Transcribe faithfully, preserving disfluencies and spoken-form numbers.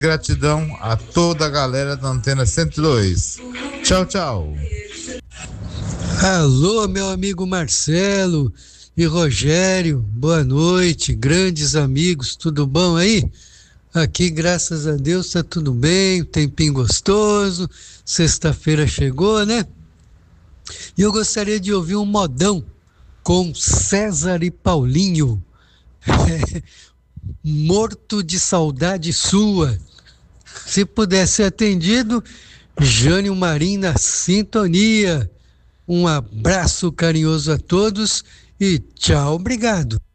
Gratidão a toda a galera da Antena cento e dois. Tchau, tchau. Alô, meu amigo Marcelo e Rogério, boa noite, grandes amigos, tudo bom aí? Aqui, graças a Deus, tá tudo bem, tempinho gostoso, sexta-feira chegou, né? E eu gostaria de ouvir um modão com César e Paulinho, Morto de Saudade Sua. Se puder ser atendido, Jânio Marim na sintonia. Um abraço carinhoso a todos e tchau, obrigado.